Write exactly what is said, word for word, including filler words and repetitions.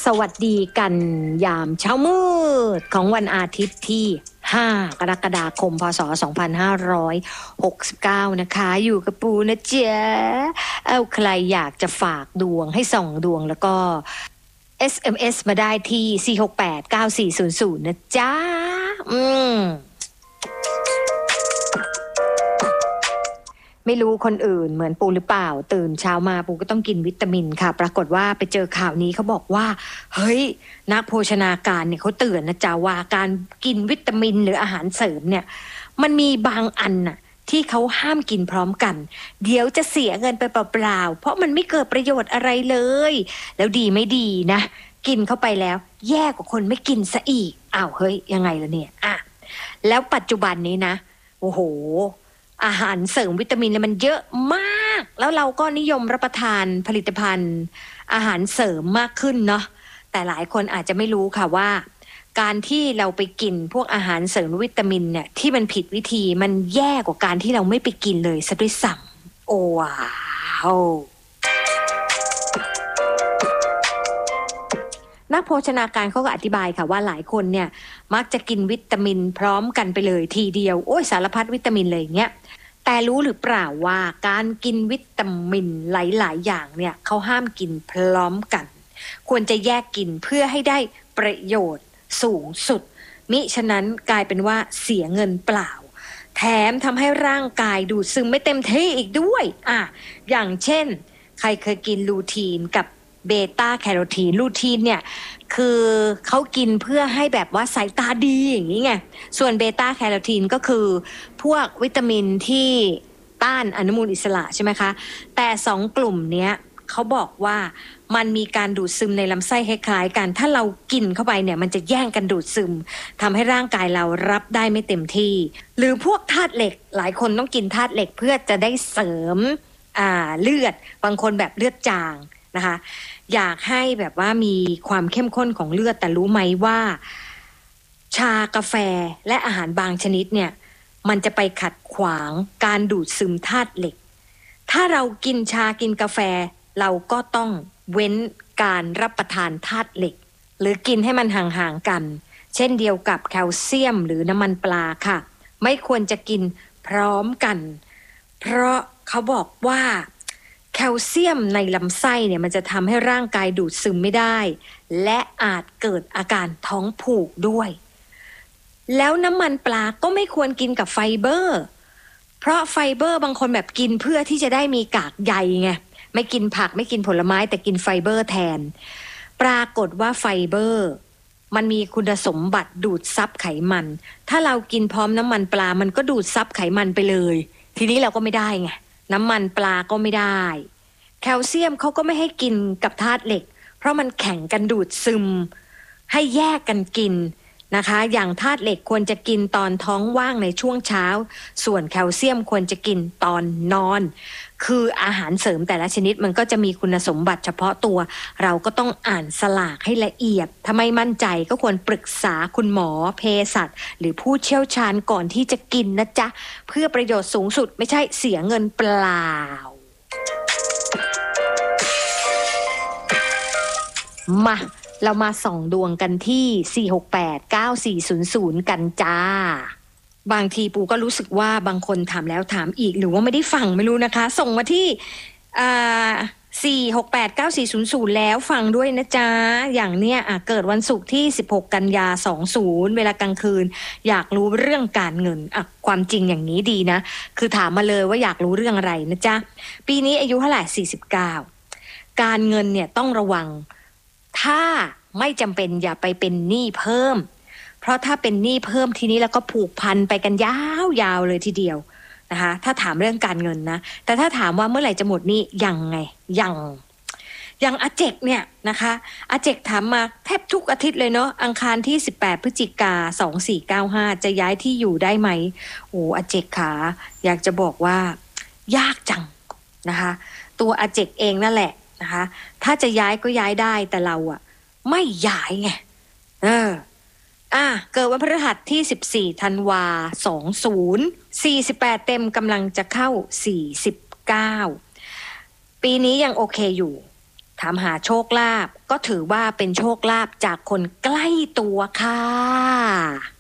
สวัสดีกันยามเช้ามืดของวันอาทิตย์ที่ห้ากรกฎาคมพศสองพันห้าร้อยหกสิบเก้านะคะอยู่กับปูนะเจ๊เอาใครอยากจะฝากดวงให้ส่องดวงแล้วก็ เอส เอ็ม เอส มาได้ที่สี่ หก แปด เก้า สี่ ศูนย์ ศูนย์นะจ๊ะอืมไม่รู้คนอื่นเหมือนปูหรือเปล่าตื่นเช้ามาปูก็ต้องกินวิตามินค่ะปรากฏว่าไปเจอข่าวนี้เขาบอกว่าเฮ้ยนักโภชนาการเนี่ยเขาเตือนนะจ๊ะว่าการกินวิตามินหรืออาหารเสริมเนี่ยมันมีบางอันน่ะที่เขาห้ามกินพร้อมกันเดี๋ยวจะเสียเงินไปเปล่าๆเพราะมันไม่เกิดประโยชน์อะไรเลยแล้วดีไม่ดีนะกินเข้าไปแล้วแย่กว่าคนไม่กินซะอีกอ้าวเฮ้ยยังไงล่ะเนี่ยอ่ะแล้วปัจจุบันนี้นะโอ้โหอาหารเสริมวิตามินมันเยอะมากแล้วเราก็นิยมรับประทานผลิตภัณฑ์อาหารเสริมมากขึ้นเนาะแต่หลายคนอาจจะไม่รู้ค่ะว่าการที่เราไปกินพวกอาหารเสริมวิตามินเนี่ยที่มันผิดวิธีมันแย่กว่าการที่เราไม่ไปกินเลยซะด้วยซ้ำโอ้ว้าวนักโภชนาการเขาก็อธิบายค่ะว่าหลายคนเนี่ยมักจะกินวิตามินพร้อมกันไปเลยทีเดียวโอ้ยสารพัดวิตามินเลยอย่างเงี้ยแต่รู้หรือเปล่าว่าการกินวิตามินหลายๆอย่างเนี่ยเขาห้ามกินพร้อมกันควรจะแยกกินเพื่อให้ได้ประโยชน์สูงสุดมิฉะนั้นกลายเป็นว่าเสียเงินเปล่าแถมทำให้ร่างกายดูดซึมไม่เต็มที่อีกด้วยอ่ะอย่างเช่นใครเคยกินลูทีนกับเบต้าแคโรทีนลูทีนเนี่ยคือเขากินเพื่อให้แบบว่าสายตาดีอย่างนี้ไงส่วนเบต้าแคโรทีนก็คือพวกวิตามินที่ต้านอนุมูลอิสระใช่ไหมคะแต่สองกลุ่มเนี้ยเขาบอกว่ามันมีการดูดซึมในลำไส้คล้ายๆกันถ้าเรากินเข้าไปเนี่ยมันจะแย่งกันดูดซึมทำให้ร่างกายเรารับได้ไม่เต็มที่หรือพวกธาตุเหล็กหลายคนต้องกินธาตุเหล็กเพื่อจะได้เสริมอ่าเลือดบางคนแบบเลือดจางนะคะอยากให้แบบว่ามีความเข้มข้นของเลือดแต่รู้ไหมว่าชากาแฟและอาหารบางชนิดเนี่ยมันจะไปขัดขวางการดูดซึมธาตุเหล็กถ้าเรากินชากินกาแฟเราก็ต้องเว้นการรับประทานธาตุเหล็กหรือกินให้มันห่างๆกันเช่นเดียวกับแคลเซียมหรือน้ำมันปลาค่ะไม่ควรจะกินพร้อมกันเพราะเขาบอกว่าแคลเซียมในลำไส้เนี่ยมันจะทำให้ร่างกายดูดซึมไม่ได้และอาจเกิดอาการท้องผูกด้วยแล้วน้ำมันปลาก็ไม่ควรกินกับไฟเบอร์เพราะไฟเบอร์บางคนแบบกินเพื่อที่จะได้มีกากใยไงไม่กินผักไม่กินผลไม้แต่กินไฟเบอร์แทนปรากฏว่าไฟเบอร์มันมีคุณสมบัติดูดซับไขมันถ้าเรากินพร้อมน้ำมันปลามันก็ดูดซับไขมันไปเลยทีนี้เราก็ไม่ได้ไงน้ำมันปลาก็ไม่ได้แคลเซียมเขาก็ไม่ให้กินกับธาตุเหล็กเพราะมันแข่งกันดูดซึมให้แยกกันกินนะคะอย่างธาตุเหล็กควรจะกินตอนท้องว่างในช่วงเช้าส่วนแคลเซียมควรจะกินตอนนอนคืออาหารเสริมแต่ละชนิดมันก็จะมีคุณสมบัติเฉพาะตัวเราก็ต้องอ่านสลากให้ละเอียดถ้าไม่มั่นใจก็ควรปรึกษาคุณหมอเภสัชหรือผู้เชี่ยวชาญก่อนที่จะกินนะจ๊ะเพื่อประโยชน์สูงสุดไม่ใช่เสียเงินเปล่ามาเรามาส่องดวงกันที่สี่ หก แปด เก้า สี่ ศูนย์ ศูนย์กันจ้าบางทีปูก็รู้สึกว่าบางคนถามแล้วถามอีกหรือว่าไม่ได้ฟังไม่รู้นะคะส่งมาที่อ่าสี่ หก แปด เก้า สี่ ศูนย์ ศูนย์แล้วฟังด้วยนะจ๊ะอย่างเนี้ยอ่ะเกิดวันศุกร์ที่สิบหกกันยาสองสิบเวลากลางคืนอยากรู้เรื่องการเงินอ่ะความจริงอย่างนี้ดีนะคือถามมาเลยว่าอยากรู้เรื่องอะไรนะจ๊ะปีนี้อายุเท่าไหร่สี่สิบเก้าการเงินเนี่ยต้องระวังถ้าไม่จำเป็นอย่าไปเป็นหนี้เพิ่มเพราะถ้าเป็นหนี้เพิ่มทีนี้แล้วก็ผูกพันไปกันยาวๆเลยทีเดียวนะคะถ้าถามเรื่องการเงินนะแต่ถ้าถามว่าเมื่อไหร่จะหมดหนี้ยังไงยังยังอาเจกเนี่ยนะคะอาเจกถามมาแทบทุกอาทิตย์เลยเนาะอังคารที่สิบแปดพฤศจิกาสองสี่เก้าห้าจะย้ายที่อยู่ได้ไหมโอ้อาเจกขาอยากจะบอกว่ายากจังนะคะตัวอาเจกเองนั่นแหละนะคะถ้าจะย้ายก็ย้ายได้แต่เราอะไม่ย้ายไงเอออ่ะเกิดวันพฤหัสที่สิบสี่ธันวาสองสิบ สี่สิบแปดเต็มกำลังจะเข้าสี่สิบเก้าปีนี้ยังโอเคอยู่ถามหาโชคลาภก็ถือว่าเป็นโชคลาภจากคนใกล้ตัวค่ะ